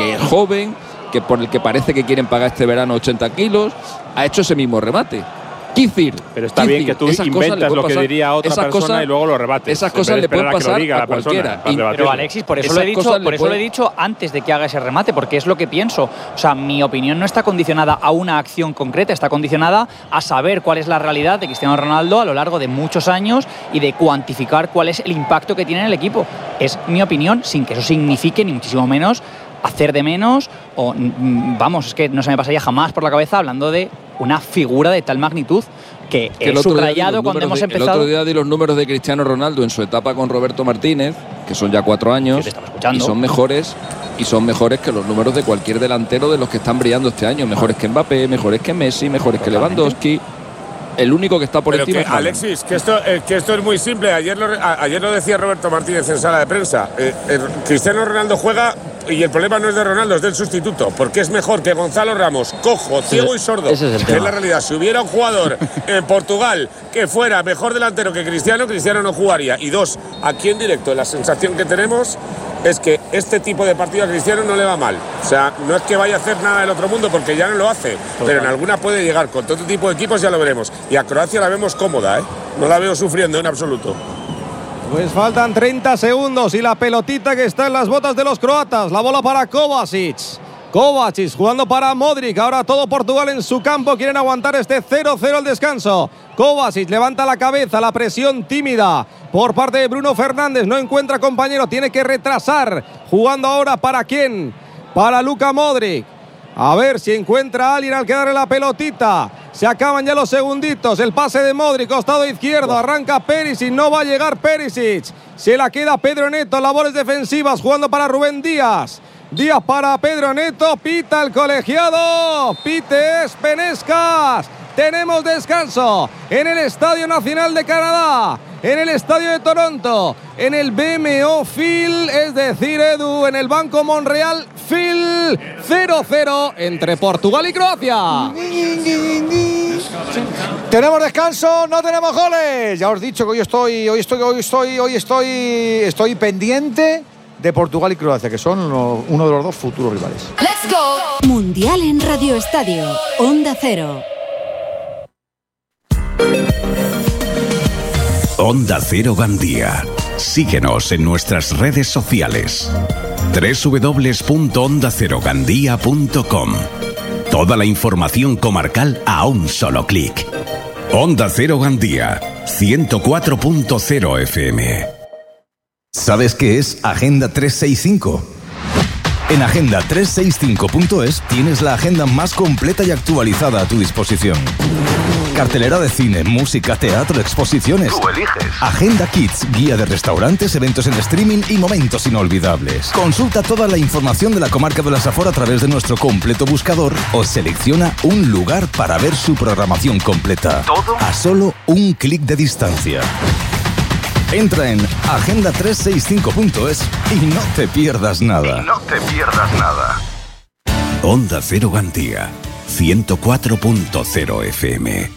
joven, que por el que parece que quieren pagar este verano 80 kilos, ha hecho ese mismo remate. Pero está bien que tú inventas lo que diría otra persona y luego lo rebates. Esas cosas le pueden pasar a cualquiera. Pero Alexis, por eso lo he dicho antes de que haga ese remate, porque es lo que pienso. O sea, mi opinión no está condicionada a una acción concreta, está condicionada a saber cuál es la realidad de Cristiano Ronaldo a lo largo de muchos años y de cuantificar cuál es el impacto que tiene en el equipo. Es mi opinión, sin que eso signifique ni muchísimo menos hacer de menos o, vamos, es que no se me pasaría jamás por la cabeza hablando de una figura de tal magnitud que he subrayado cuando hemos empezado. El otro día di los números de Cristiano Ronaldo en su etapa con Roberto Martínez, que son ya 4 años, y son mejores que los números de cualquier delantero de los que están brillando este año, mejores que Mbappé, mejores que Messi, mejores que Lewandowski. El único que está por encima. Que, Alexis, que esto es muy simple. Ayer lo decía Roberto Martínez en sala de prensa. Cristiano Ronaldo juega y el problema no es de Ronaldo, es del sustituto. Porque es mejor que Gonzalo Ramos, cojo, ciego y sordo. Ese es el tema. Es la realidad. Si hubiera un jugador en Portugal que fuera mejor delantero que Cristiano no jugaría. Y 2, aquí en directo, la sensación que tenemos es que este tipo de partido a Cristiano no le va mal. O sea, no es que vaya a hacer nada del otro mundo porque ya no lo hace. Pero en alguna puede llegar. Con todo tipo de equipos ya lo veremos. Y a Croacia la vemos cómoda, ¿eh? No la veo sufriendo en absoluto. Pues faltan 30 segundos y la pelotita que está en las botas de los croatas. La bola para Kovacic. Kovacic jugando para Modric. Ahora todo Portugal en su campo. Quieren aguantar este 0-0 al descanso. Kovacic levanta la cabeza. La presión tímida por parte de Bruno Fernández. No encuentra compañero. Tiene que retrasar. Jugando ahora para ¿quién? Para Luka Modric. A ver si encuentra a alguien al que darle la pelotita. Se acaban ya los segunditos. El pase de Modric, costado izquierdo. Arranca Perisic, no va a llegar Perisic. Se la queda Pedro Neto. Labores defensivas jugando para Rubén Díaz. Díaz para Pedro Neto. Pita el colegiado. Pite Penezcas. Tenemos descanso en el Estadio Nacional de Canadá, en el Estadio de Toronto, en el BMO Field, es decir, Edu, en el Banco Montreal Field. 0-0 entre Portugal y Croacia. Tenemos descanso, no tenemos goles. Ya os he dicho que hoy estoy pendiente de Portugal y Croacia, que son uno de los 2 futuros rivales. Let's go. Mundial en Radio Estadio, Onda Cero. Onda Cero Gandía. Síguenos en nuestras redes sociales. www.ondacerogandía.com. Toda la información comarcal a un solo clic. Onda Cero Gandía, 104.0 FM. ¿Sabes qué es Agenda 365? En agenda365.es tienes la agenda más completa y actualizada a tu disposición. Cartelera de cine, música, teatro, exposiciones. Tú eliges. Agenda Kids, guía de restaurantes, eventos en streaming y momentos inolvidables. Consulta toda la información de la comarca de la Safor a través de nuestro completo buscador o selecciona un lugar para ver su programación completa. Todo a solo un clic de distancia. Entra en agenda365.es y no te pierdas nada. Onda Cero Gandía, 104.0 FM.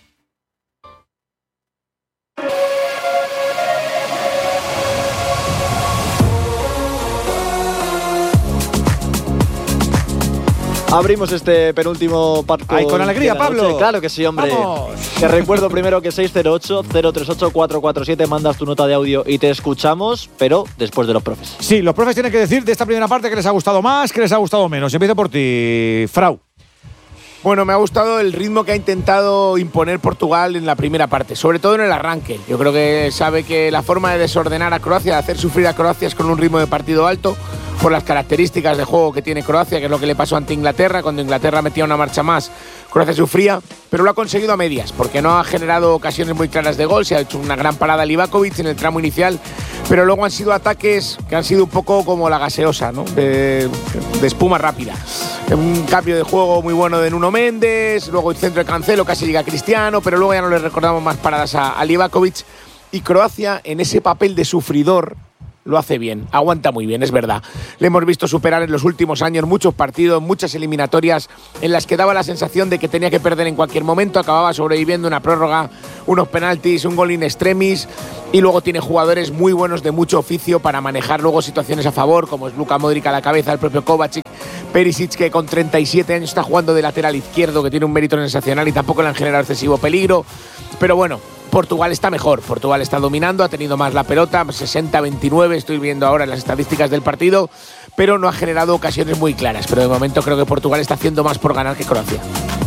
Abrimos este penúltimo parto. ¡Ay, con alegría, Pablo! Claro que sí, hombre. ¡Vamos! Te recuerdo primero que 608-038-447 mandas tu nota de audio y te escuchamos, pero después de los profes. Sí, los profes tienen que decir de esta primera parte que les ha gustado más, que les ha gustado menos. Empiezo por ti, Frau. Bueno, me ha gustado el ritmo que ha intentado imponer Portugal en la primera parte, sobre todo en el arranque. Yo creo que sabe que la forma de desordenar a Croacia, de hacer sufrir a Croacia es con un ritmo de partido alto, por las características de juego que tiene Croacia, que es lo que le pasó ante Inglaterra. Cuando Inglaterra metía una marcha más, Croacia sufría, pero lo ha conseguido a medias, porque no ha generado ocasiones muy claras de gol. Se ha hecho una gran parada Livakovic en el tramo inicial, pero luego han sido ataques que han sido un poco como la gaseosa, ¿no? de espuma rápida. Un cambio de juego muy bueno de Nuno Méndez, luego el centro de Cancelo, casi llega Cristiano, pero luego ya no le recordamos más paradas a Livakovic. Y Croacia, en ese papel de sufridor, lo hace bien, aguanta muy bien, es verdad. Le hemos visto superar en los últimos años muchos partidos, muchas eliminatorias en las que daba la sensación de que tenía que perder en cualquier momento, acababa sobreviviendo una prórroga, unos penaltis, un gol in extremis, y luego tiene jugadores muy buenos de mucho oficio para manejar luego situaciones a favor, como es Luka Modric a la cabeza, el propio Kovacic, Perisic, que con 37 años está jugando de lateral izquierdo, que tiene un mérito sensacional y tampoco le han generado excesivo peligro. Pero bueno, Portugal está mejor, Portugal está dominando, ha tenido más la pelota, 60-29, estoy viendo ahora en las estadísticas del partido, pero no ha generado ocasiones muy claras. Pero de momento creo que Portugal está haciendo más por ganar que Croacia.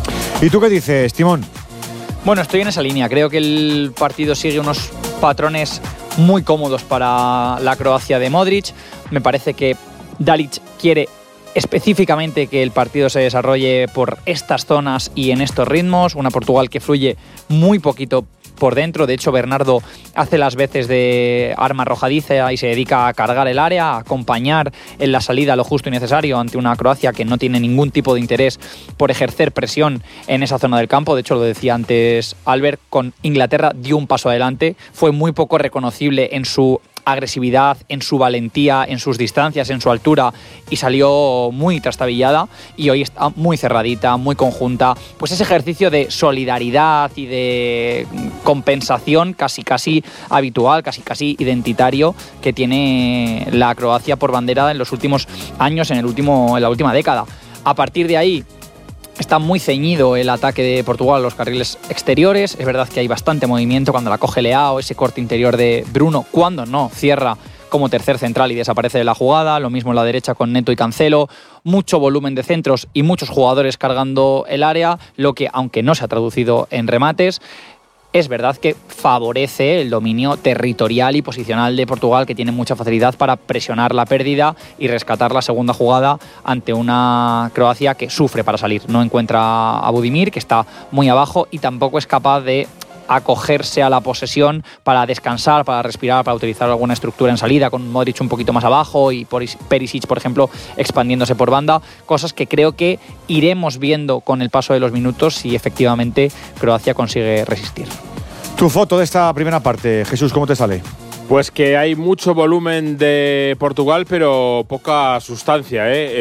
¿Y tú qué dices, Timón? Bueno, estoy en esa línea. Creo que el partido sigue unos patrones muy cómodos para la Croacia de Modric. Me parece que Dalic quiere específicamente que el partido se desarrolle por estas zonas y en estos ritmos. Una Portugal que fluye muy poquito por dentro. De hecho, Bernardo hace las veces de arma arrojadiza y se dedica a cargar el área, a acompañar en la salida lo justo y necesario ante una Croacia que no tiene ningún tipo de interés por ejercer presión en esa zona del campo. De hecho, lo decía antes Albert, con Inglaterra dio un paso adelante, fue muy poco reconocible en su agresividad, en su valentía, en sus distancias, en su altura, y salió muy trastabillada, y hoy está muy cerradita, muy conjunta. Pues ese ejercicio de solidaridad y de compensación casi habitual, casi identitario, que tiene la Croacia por bandera en los últimos años, en la última década. A partir de ahí está muy ceñido el ataque de Portugal a los carriles exteriores. Es verdad que hay bastante movimiento cuando la coge Leao, ese corte interior de Bruno, cuando no cierra como tercer central y desaparece de la jugada. Lo mismo en la derecha con Neto y Cancelo. Mucho volumen de centros y muchos jugadores cargando el área, lo que, aunque no se ha traducido en remates, es verdad que favorece el dominio territorial y posicional de Portugal, que tiene mucha facilidad para presionar la pérdida y rescatar la segunda jugada ante una Croacia que sufre para salir. No encuentra a Budimir, que está muy abajo, y tampoco es capaz de acogerse a la posesión para descansar, para respirar, para utilizar alguna estructura en salida, con Modric un poquito más abajo y Perisic, por ejemplo, expandiéndose por banda. Cosas que creo que iremos viendo con el paso de los minutos si efectivamente Croacia consigue resistir. Tu foto de esta primera parte, Jesús, ¿cómo te sale? Pues que hay mucho volumen de Portugal, pero poca sustancia,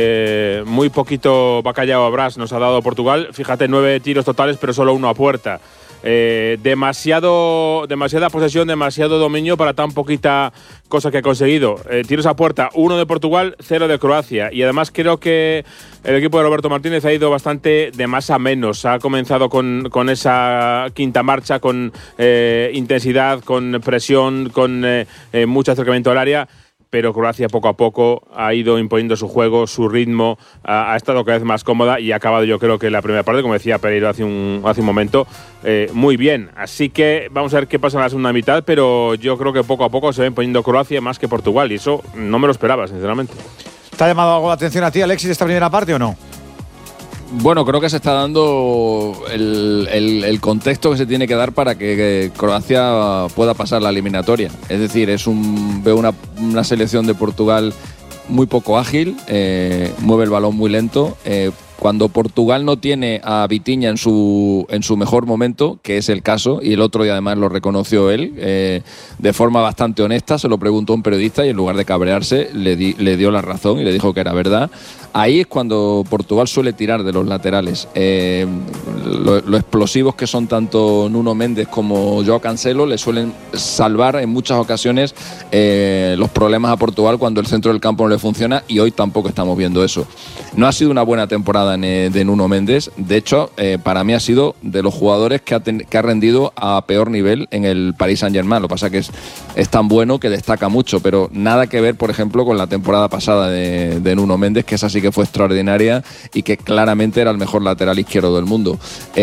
muy poquito bacallao a brás nos ha dado Portugal. Fíjate, 9 tiros totales, pero solo 1 a puerta. Demasiada posesión, demasiado dominio para tan poquita cosa que ha conseguido. Tiros a puerta, 1 de Portugal, 0 de Croacia. Y además creo que el equipo de Roberto Martínez ha ido bastante de más a menos. Ha comenzado con esa quinta marcha, con intensidad, con presión, con mucho acercamiento al área. Pero Croacia poco a poco ha ido imponiendo su juego, su ritmo, ha estado cada vez más cómoda y ha acabado, yo creo que la primera parte, como decía Pereiro hace un momento, muy bien. Así que vamos a ver qué pasa en la segunda mitad, pero yo creo que poco a poco se va imponiendo Croacia más que Portugal, y eso no me lo esperaba, sinceramente. ¿Te ha llamado algo la atención a ti, Alexis, esta primera parte o no? Bueno, creo que se está dando el contexto que se tiene que dar para que Croacia pueda pasar la eliminatoria. Es decir, veo una selección de Portugal muy poco ágil, mueve el balón muy lento. Cuando Portugal no tiene a Vitinha en su mejor momento, que es el caso, y el otro día además lo reconoció él, de forma bastante honesta, se lo preguntó un periodista y en lugar de cabrearse le dio la razón y le dijo que era verdad. Ahí es cuando Portugal suele tirar de los laterales. Lo explosivos que son tanto Nuno Méndez como Joao Cancelo le suelen salvar en muchas ocasiones los problemas a Portugal cuando el centro del campo no le funciona, y hoy tampoco estamos viendo eso. No ha sido una buena temporada de Nuno Méndez. De hecho, para mí ha sido de los jugadores que ha rendido a peor nivel en el Paris Saint-Germain. Lo que pasa es que es tan bueno que destaca mucho, pero nada que ver, por ejemplo, con la temporada pasada de Nuno Méndez, que esa sí que fue extraordinaria y que claramente era el mejor lateral izquierdo del mundo.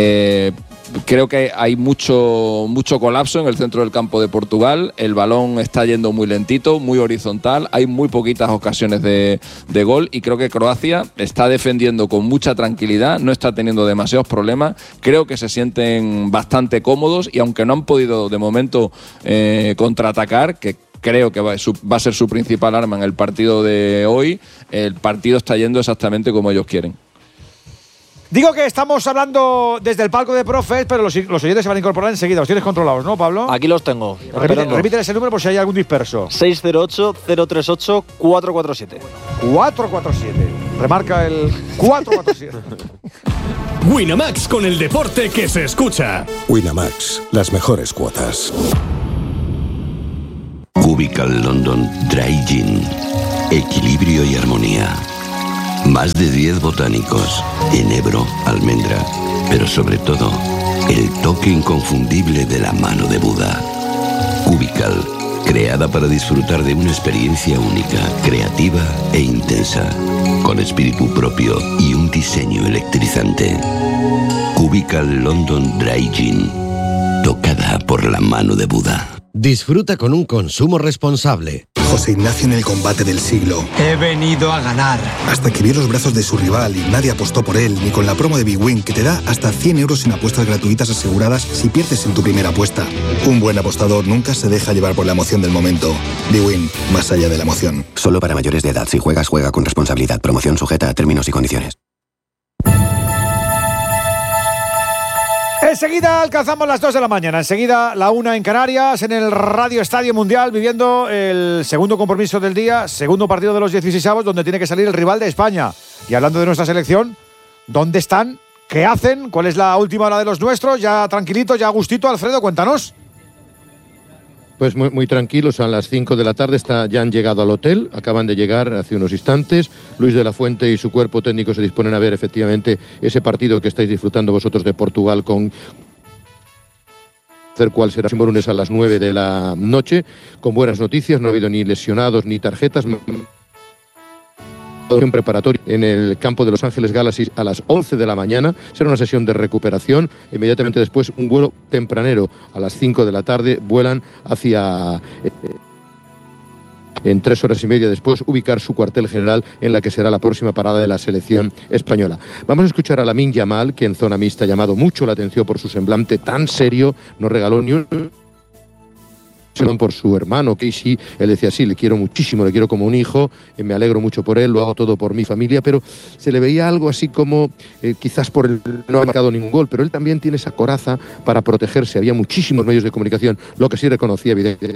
Creo que hay mucho colapso en el centro del campo de Portugal. El balón está yendo muy lentito, muy horizontal. Hay muy poquitas ocasiones de gol, y creo que Croacia está defendiendo con mucha tranquilidad, no está teniendo demasiados problemas. Creo que se sienten bastante cómodos, y aunque no han podido de momento contraatacar, que creo que va a ser su principal arma en el partido de hoy, el partido está yendo exactamente como ellos quieren. Digo que estamos hablando desde el palco de profes, pero los oyentes se van a incorporar enseguida. Los tienes controlados, ¿no, Pablo? Aquí los tengo. Repítele ese número por si hay algún disperso. 608-038-447. 447. Remarca el 447. Winamax, con el deporte que se escucha. Winamax, las mejores cuotas. Cubical London Dry Gin. Equilibrio y armonía. Más de 10 botánicos, enebro, almendra, pero sobre todo, el toque inconfundible de la mano de Buda. Cubical, creada para disfrutar de una experiencia única, creativa e intensa, con espíritu propio y un diseño electrizante. Cubical London Dry Gin, tocada por la mano de Buda. Disfruta con un consumo responsable. José Ignacio en el combate del siglo. He venido a ganar. Hasta que vio los brazos de su rival y nadie apostó por él, ni con la promo de Big Win, que te da hasta 100 euros en apuestas gratuitas aseguradas si pierdes en tu primera apuesta. Un buen apostador nunca se deja llevar por la emoción del momento. Big Win, más allá de la emoción. Solo para mayores de edad. Si juegas, juega con responsabilidad. Promoción sujeta a términos y condiciones. Enseguida alcanzamos las 2 de la mañana, enseguida la 1 en Canarias, en el Radio Estadio Mundial, viviendo el segundo compromiso del día, segundo partido de los 16avos, donde tiene que salir el rival de España. Y hablando de nuestra selección, ¿dónde están? ¿Qué hacen? ¿Cuál es la última hora de los nuestros? Ya tranquilito, ya a gustito. Alfredo, cuéntanos. Pues muy tranquilos, a las 5 de la tarde ya han llegado al hotel, acaban de llegar hace unos instantes. Luis de la Fuente y su cuerpo técnico se disponen a ver efectivamente ese partido que estáis disfrutando vosotros de Portugal con cuál será el próximo lunes a las 9 de la noche, con buenas noticias. No ha habido ni lesionados ni tarjetas. En preparatorio en el campo de Los Ángeles Galaxy a las 11 de la mañana. Será una sesión de recuperación. Inmediatamente después un vuelo tempranero a las 5 de la tarde. Vuelan hacia... en 3 horas y media después ubicar su cuartel general en la que será la próxima parada de la selección española. Vamos a escuchar a Lamine Yamal, que en zona mixta ha llamado mucho la atención por su semblante tan serio. No regaló ni un... por su hermano Casey. Él decía, sí, le quiero muchísimo, le quiero como un hijo, me alegro mucho por él, lo hago todo por mi familia, pero se le veía algo así como quizás por el no ha marcado ningún gol, pero él también tiene esa coraza para protegerse. Había muchísimos medios de comunicación, lo que sí reconocía evidentemente.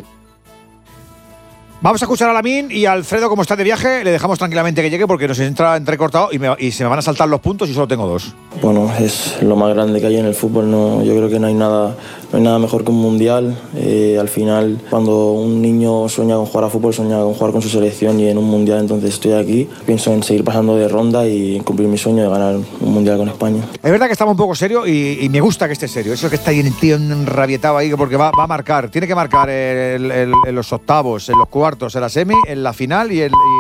Vamos a escuchar a Lamine y a Alfredo, como está de viaje, le dejamos tranquilamente que llegue porque nos entra entrecortado y se me van a saltar los puntos y solo tengo 2. Bueno, es lo más grande que hay en el fútbol. No, yo creo que no hay nada mejor que un mundial. Al final, cuando un niño sueña con jugar a fútbol, sueña con jugar con su selección y en un mundial. Entonces estoy aquí, pienso en seguir pasando de ronda y en cumplir mi sueño de ganar un mundial con España. Es verdad que estamos un poco serio y me gusta que esté serio. Eso que está ahí tío enrabietado ahí, porque va a marcar, tiene que marcar en los octavos, en los cuartos, en la semi, en la final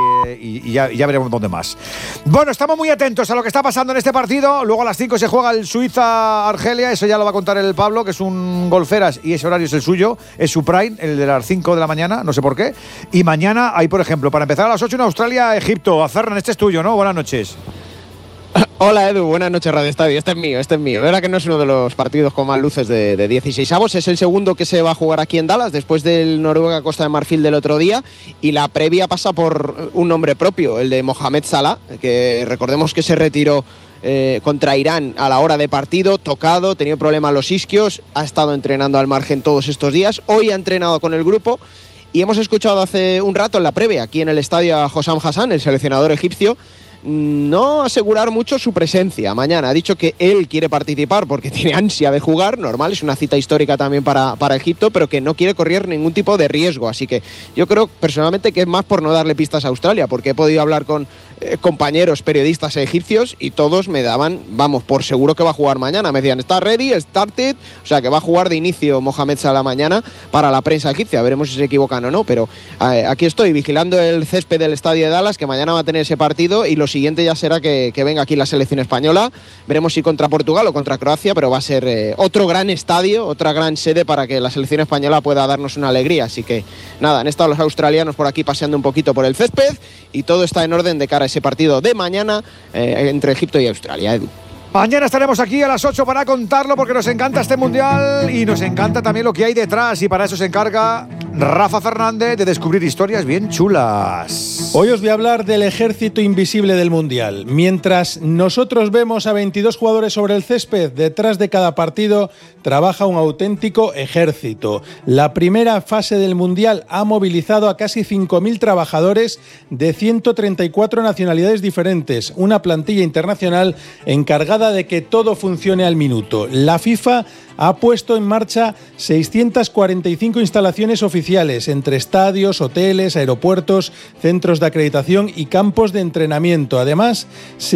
y ya veremos dónde más. Bueno, estamos muy atentos a lo que está pasando en este partido. Luego a las 5 se juega el Suiza-Argelia, eso ya lo va a contar el Pablo, que es un golferas y ese horario es el suyo, es su prime, el de las 5 de la mañana, no sé por qué. Y mañana hay, por ejemplo, para empezar a las 8 en Australia-Egipto. A Ferran, este es tuyo, ¿no? Buenas noches. Hola Edu, buenas noches Radio Estadio, este es mío. Verdad que no es uno de los partidos con más luces de 16avos, es el segundo que se va a jugar aquí en Dallas después del Noruega-Costa de Marfil del otro día, y la previa pasa por un nombre propio, el de Mohamed Salah, que recordemos que se retiró contra Irán a la hora de partido, tocado, tenía problemas los isquios, ha estado entrenando al margen todos estos días, hoy ha entrenado con el grupo y hemos escuchado hace un rato en la previa aquí en el estadio a Hossam Hassan, el seleccionador egipcio, no asegurar mucho su presencia mañana. Ha dicho que él quiere participar porque tiene ansia de jugar, normal, es una cita histórica también para Egipto, pero que no quiere correr ningún tipo de riesgo. Así que yo creo personalmente que es más por no darle pistas a Australia, porque he podido hablar con compañeros periodistas egipcios y todos me daban, vamos, por seguro que va a jugar mañana. Me decían, está ready, started, o sea que va a jugar de inicio Mohamed Salah mañana para la prensa egipcia. Veremos si se equivocan o no, pero aquí estoy vigilando el césped del estadio de Dallas, que mañana va a tener ese partido, y lo siguiente ya será que venga aquí la selección española. Veremos si contra Portugal o contra Croacia, pero va a ser otro gran estadio, otra gran sede para que la selección española pueda darnos una alegría. Así que nada, han estado los australianos por aquí paseando un poquito por el césped y todo está en orden de cara a ese partido de mañana entre Egipto y Australia, Edu. Mañana estaremos aquí a las 8 para contarlo, porque nos encanta este mundial y nos encanta también lo que hay detrás, y para eso se encarga Rafa Fernández de descubrir historias bien chulas. Hoy os voy a hablar del ejército invisible del mundial. Mientras nosotros vemos a 22 jugadores sobre el césped, detrás de cada partido trabaja un auténtico ejército. La primera fase del mundial ha movilizado a casi 5.000 trabajadores de 134 nacionalidades diferentes, una plantilla internacional encargada de que todo funcione al minuto. La FIFA ha puesto en marcha 645 instalaciones oficiales entre estadios, hoteles, aeropuertos, centros de acreditación y campos de entrenamiento. Además,